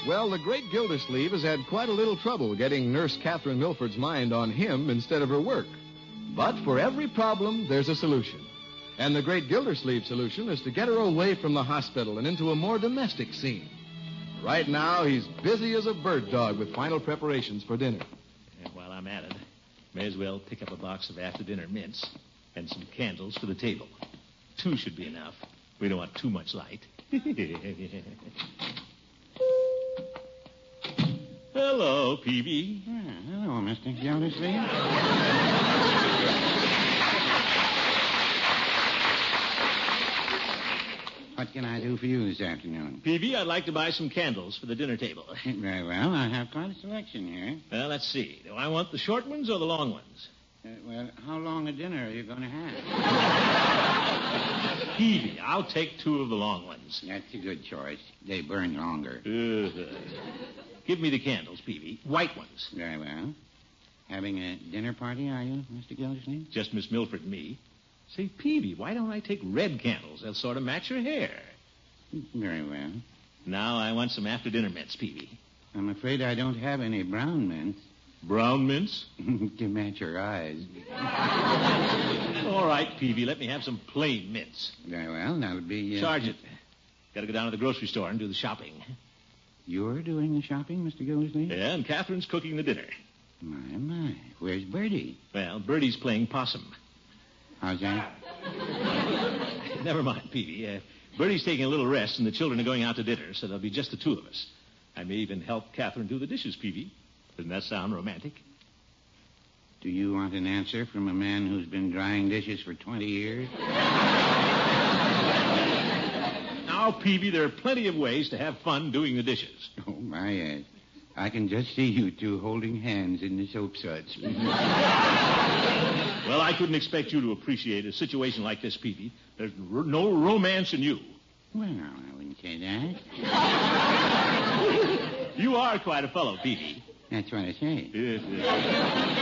Well, the great Gildersleeve has had quite a little trouble getting Nurse Catherine Milford's mind on him instead of her work. But for every problem, there's a solution. And the great Gildersleeve solution is to get her away from the hospital and into a more domestic scene. Right now, he's busy as a bird dog with final preparations for dinner. And while I'm at it, may as well pick up a box of after-dinner mints and some candles for the table. 2 should be enough. We don't want too much light. Hello, Peavy. Hello, Mr. Gildersleeve. What can I do for you this afternoon? Peavy, I'd like to buy some candles for the dinner table. Very well. I have quite a selection here. Well, let's see. Do I want the short ones or the long ones? Well, how long a dinner are you going to have? Peavy, I'll take 2 of the long ones. That's a good choice. They burn longer. Give me the candles, Peavy. White ones. Very well. Having a dinner party, are you, Mr. Gildersleeve? Just Miss Milford and me. Say, Peavy, why don't I take red candles? They'll sort of match your hair. Very well. Now I want some after-dinner mints, Peavy. I'm afraid I don't have any brown mints. Brown mints? To match your eyes. All right, Peavy, let me have some plain mints. Very well, that'll be... Sergeant, got to go down to the grocery store and do the shopping. You're doing the shopping, Mr. Gildersleeve? Yeah, and Catherine's cooking the dinner. My. Where's Bertie? Well, Bertie's playing possum. How's that? Never mind, Peavy. Bertie's taking a little rest, and the children are going out to dinner, so there'll be just the 2 of us. I may even help Catherine do the dishes, Peavy. Doesn't that sound romantic? Do you want an answer from a man who's been drying dishes for 20 years? Now, Peavy, there are plenty of ways to have fun doing the dishes. Oh, my, yes. I can just see you 2 holding hands in the soap suds. Well, I couldn't expect you to appreciate a situation like this, Peavy. There's no romance in you. Well, I wouldn't say that. You are quite a fellow, Peavy. That's what I say. Yes.